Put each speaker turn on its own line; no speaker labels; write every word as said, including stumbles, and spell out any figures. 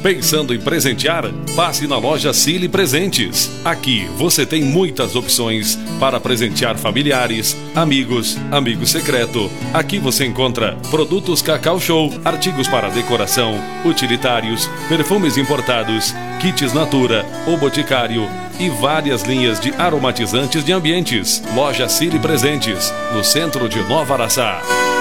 Pensando em presentear? Passe na loja Cili Presentes. Aqui você tem muitas opções para presentear familiares, amigos, amigo secreto. Aqui você encontra produtos Cacau Show, artigos para decoração, utilitários, perfumes importados, kits Natura, O Boticário e várias linhas de aromatizantes de ambientes. Loja Cili Presentes, no centro de Nova Araçá.